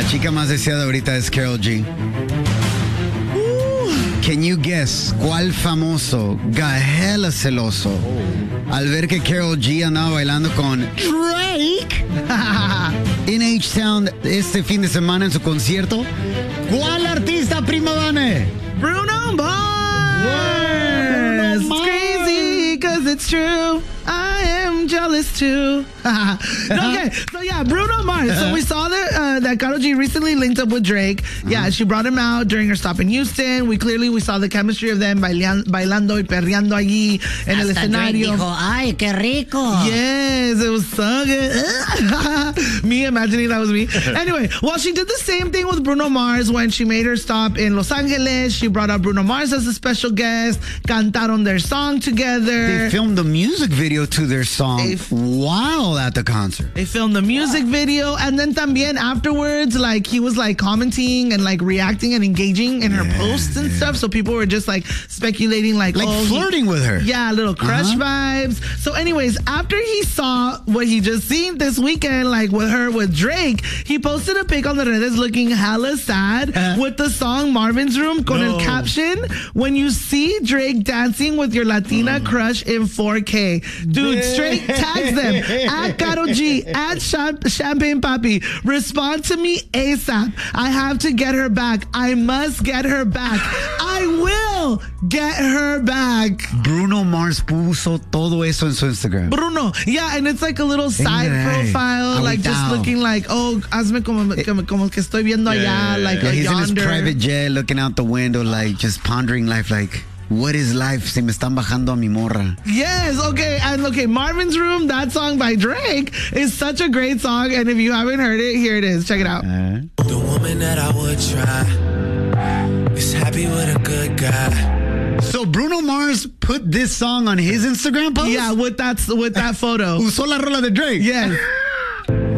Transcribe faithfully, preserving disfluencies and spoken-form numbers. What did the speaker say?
chica más deseada ahorita es Karol G. Can you guess cuál famoso got hella celoso al ver que Karol G andaba bailando con Drake en H-Town este fin de semana en su concierto? ¿Cuál artista, prima Vane? Bruno Mars. Bruno Mars. It's crazy because it's true. I am jealous too. Okay, so yeah, Bruno Mars. So we saw that uh, that Karol G recently linked up with Drake. Yeah, uh-huh. She brought him out during her stop in Houston. We clearly we saw the chemistry of them bailan- bailando y perreando allí en el escenario. Drake dijo, ay, qué rico. Yes, it was so good. Me imagining that was me. Anyway, well, she did the same thing with Bruno Mars when she made her stop in Los Angeles. She brought out Bruno Mars as a special guest. Cantaron their song together. They filmed a music video to their song f- while at the concert. They filmed the music video, and then también afterwards, like he was like commenting and like reacting and engaging in her yeah, posts and yeah. stuff. So people were just like speculating, like like oh, flirting he, with her. Yeah, little crush uh-huh. vibes. So, anyways, after he saw what he just seen this weekend, like with her with Drake, he posted a pic on the redes looking hella sad uh, with the song Marvin's Room con no. el caption, "When you see Drake dancing with your Latina mm. crush in four K." Dude, straight tags them at Karol G, at Champagne Papi. Respond to me ASAP. I have to get her back. I must get her back. I will get her back. Bruno Mars puso todo eso en su Instagram. Bruno, yeah, and it's like a little side Ay, profile, like just looking like, oh, hazme como, como, como que estoy viendo allá, yeah, like yeah, a he's yonder. in his private jet, looking out the window, like just pondering life, like, what is life? Se me están bajando a mi morra. Yes, okay, and okay, Marvin's Room, that song by Drake, is such a great song, and if you haven't heard it, here it is. Check it out. Uh, the woman that I would try is happy with a good guy. So Bruno Mars put this song on his Instagram post? Yeah, with that, with that photo. Usó la rola de Drake. Yes.